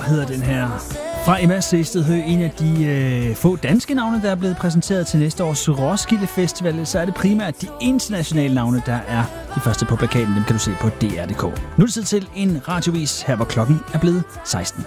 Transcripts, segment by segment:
hedder den her. Fra Emma Sehested, en af de få danske navne, der er blevet præsenteret til næste års Roskilde Festival, så er det primært de internationale navne, der er de første på plakaten. Dem kan du se på DR.dk. Nu er det tid til en radiovis, her hvor klokken er blevet 16.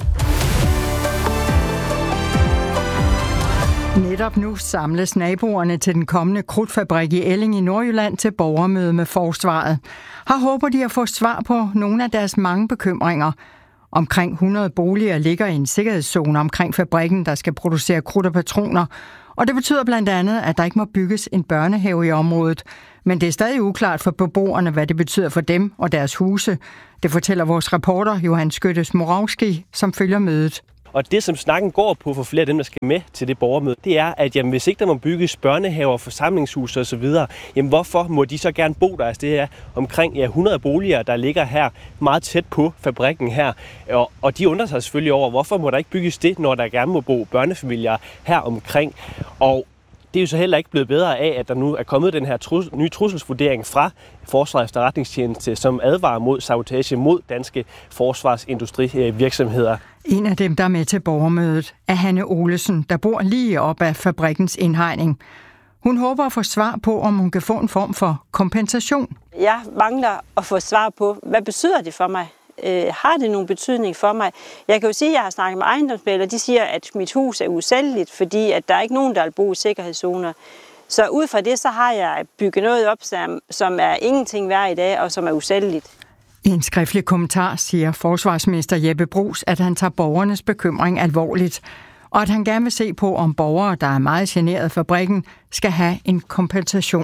Netop nu samles naboerne til den kommende krudtfabrik i Elling i Nordjylland til borgermøde med forsvaret. Her håber de at få svar på nogle af deres mange bekymringer. Omkring 100 boliger ligger i en sikkerhedszone omkring fabrikken, der skal producere krudt og patroner. Og det betyder blandt andet, at der ikke må bygges en børnehave i området. Men det er stadig uklart for beboerne, hvad det betyder for dem og deres huse. Det fortæller vores reporter Johan Skytte-Smorowski, som følger mødet. Og det, som snakken går på for flere af dem, der skal med til det borgermøde, det er, at jamen, hvis ikke der må bygges børnehaver, forsamlingshuse osv., jamen, hvorfor må de så gerne bo der? Altså, det er omkring 100 boliger, der ligger her meget tæt på fabrikken her. Og de undrer sig selvfølgelig over, hvorfor må der ikke bygges det, når der gerne må bo børnefamilier her omkring. Og det er jo så heller ikke blevet bedre af, at der nu er kommet den her nye trusselsvurdering fra Forsvarets Efterretningstjeneste, som advarer mod sabotage mod danske forsvarsindustrivirksomheder. En af dem, der er med til borgermødet, er Hanne Olesen, der bor lige op ad fabrikkens indhegning. Hun håber at få svar på, om hun kan få en form for kompensation. Jeg mangler at få svar på, hvad betyder det for mig? Har det nogen betydning for mig? Jeg kan jo sige, at jeg har snakket med ejendomsmæglere, de siger, at mit hus er usælgeligt, fordi at der er ikke nogen, der vil bo i sikkerhedszoner. Så ud fra det, så har jeg bygget noget op, som er ingenting værd i dag, og som er usælgeligt. I en skriftlig kommentar siger forsvarsminister Jeppe Bruus, at han tager borgernes bekymring alvorligt, og at han gerne vil se på, om borgere, der er meget generet af fabrikken, skal have en kompensation.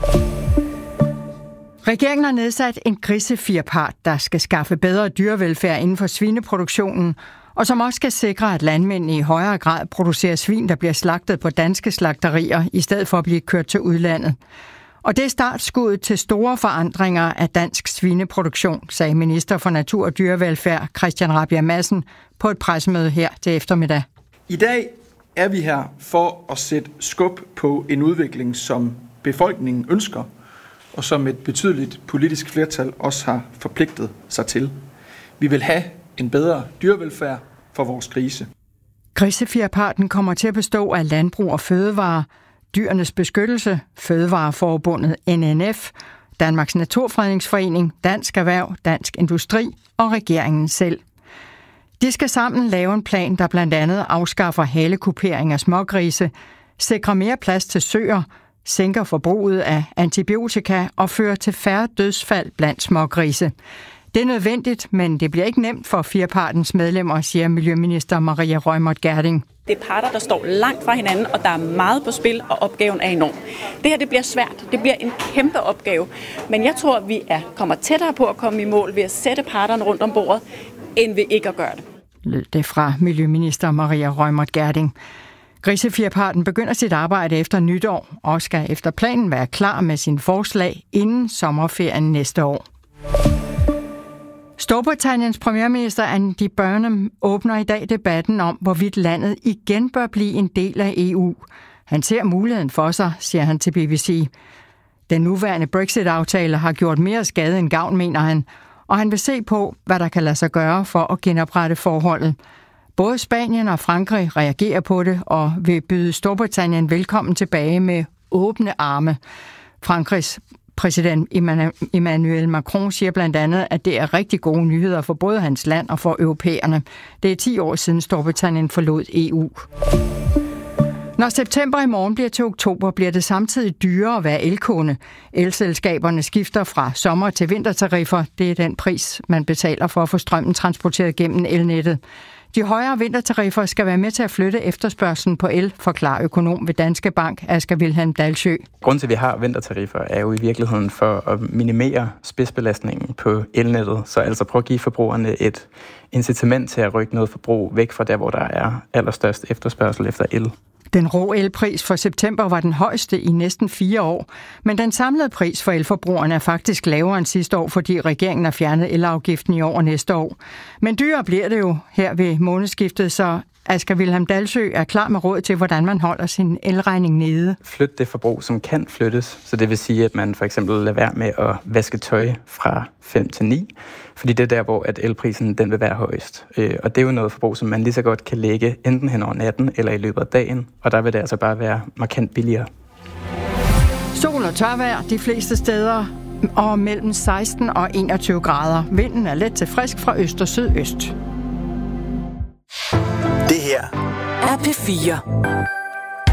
Regeringen har nedsat en grisefirpart, der skal skaffe bedre dyrevelfærd inden for svineproduktionen, og som også skal sikre, at landmændene i højere grad producerer svin, der bliver slagtet på danske slagterier, i stedet for at blive kørt til udlandet. Og det er startskuddet til store forandringer af dansk svineproduktion, sagde minister for Natur og Dyrevelfærd Christian Rabjerg Madsen på et pressemøde her til eftermiddag. I dag er vi her for at sætte skub på en udvikling, som befolkningen ønsker, og som et betydeligt politisk flertal også har forpligtet sig til. Vi vil have en bedre dyrevelfærd for vores grise. Grisefirparten kommer til at bestå af Landbrug og Fødevare, Dyrenes Beskyttelse, Fødevareforbundet NNF, Danmarks Naturfredningsforening, Dansk Erhverv, Dansk Industri og regeringen selv. De skal sammen lave en plan, der blandt andet afskaffer halekupering af smågrise, sikrer mere plads til søer, sænker forbruget af antibiotika og fører til færre dødsfald blandt smågrise. Det er nødvendigt, men det bliver ikke nemt for firpartens medlemmer, siger Miljøminister Maria Reumert Gjerding. Det er parter, der står langt fra hinanden, og der er meget på spil, og opgaven er enorm. Det her det bliver svært. Det bliver en kæmpe opgave. Men jeg tror, at vi kommer tættere på at komme i mål ved at sætte parterne rundt om bordet, end ved ikke at gøre det. Lød det fra Miljøminister Maria Reumert Gjerding. Grisefirparten begynder sit arbejde efter nytår og skal efter planen være klar med sin forslag inden sommerferien næste år. Storbritanniens premierminister Andy Burnham åbner i dag debatten om, hvorvidt landet igen bør blive en del af EU. Han ser muligheden for sig, siger han til BBC. Den nuværende Brexit-aftale har gjort mere skade end gavn, mener han, og han vil se på, hvad der kan lade sig gøre for at genoprette forholdet. Både Spanien og Frankrig reagerer på det og vil byde Storbritannien velkommen tilbage med åbne arme. Frankrigs præsident Emmanuel Macron siger blandt andet, at det er rigtig gode nyheder for både hans land og for europæerne. Det er 10 år siden Storbritannien forlod EU. Når september i morgen bliver til oktober, bliver det samtidig dyrere at være elkunde. Elselskaberne skifter fra sommer- til vintertariffer. Det er den pris, man betaler for at få strømmen transporteret gennem elnettet. De højere vintertariffer skal være med til at flytte efterspørgslen på el, forklarer økonom ved Danske Bank, Asger Wilhelm Dalsø. Grunden til, at vi har vintertariffer, er jo i virkeligheden for at minimere spidsbelastningen på elnettet. Så altså prøve at give forbrugerne et incitament til at rykke noget forbrug væk fra der, hvor der er allerstørst efterspørgsel efter el. Den rå elpris for september var den højeste i næsten 4 år, men den samlede pris for elforbrugerne er faktisk lavere end sidste år, fordi regeringen har fjernet elafgiften i år og næste år. Men dyrere bliver det jo her ved månedsskiftet, så Asger Wilhelm Dalsø er klar med råd til, hvordan man holder sin elregning nede. Flyt det forbrug, som kan flyttes. Så det vil sige, at man for eksempel lader være med at vaske tøj fra 5 til 9, fordi det er der, hvor at elprisen den vil være højst. Og det er jo noget forbrug, som man lige så godt kan lægge enten hen over natten eller i løbet af dagen, og der vil det altså bare være markant billigere. Sol og tørvejr de fleste steder, og mellem 16 og 21 grader. Vinden er let til frisk fra øst og sydøst. Det her er P4.